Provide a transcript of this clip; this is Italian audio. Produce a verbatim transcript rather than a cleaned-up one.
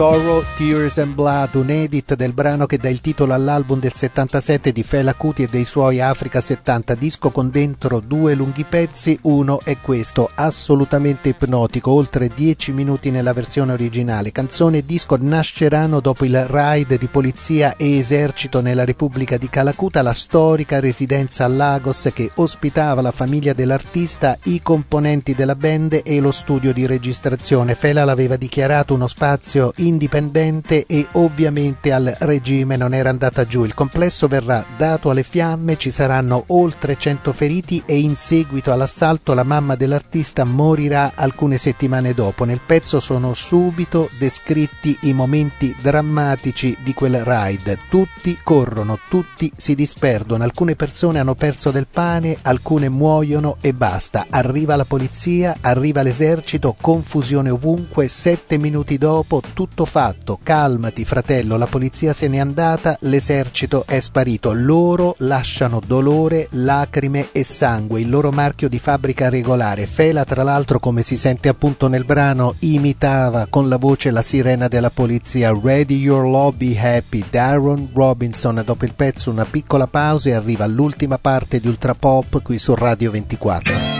Sorrow, Tears and Blood, un edit del brano che dà il titolo all'album del settantasette di Fela Kuti e dei suoi Africa settanta, disco con dentro due lunghi pezzi. Uno è questo, assolutamente ipnotico, oltre dieci minuti nella versione originale. Canzone e disco nasceranno dopo il raid di polizia e esercito nella Repubblica di Calacuta, la storica residenza a Lagos che ospitava la famiglia dell'artista, i componenti della band e lo studio di registrazione. Fela l'aveva dichiarato uno spazio indipendente e ovviamente al regime non era andata giù. Il complesso verrà dato alle fiamme, ci saranno oltre cento feriti e in seguito all'assalto la mamma dell'artista morirà alcune settimane dopo. Nel pezzo sono subito descritti i momenti drammatici di quel raid. Tutti corrono, tutti si disperdono, alcune persone hanno perso del pane, alcune muoiono e basta. Arriva la polizia, arriva l'esercito, confusione ovunque, sette minuti dopo tutto fatto. Calmati fratello, la polizia se n'è andata, l'esercito è sparito. Loro lasciano dolore, lacrime e sangue, il loro marchio di fabbrica regolare. Fela, tra l'altro, come si sente appunto nel brano, imitava con la voce la sirena della polizia. Ready your law, be happy, Darren Robinson. Dopo il pezzo una piccola pausa e arriva l'ultima parte di Ultra Pop qui su Radio ventiquattro.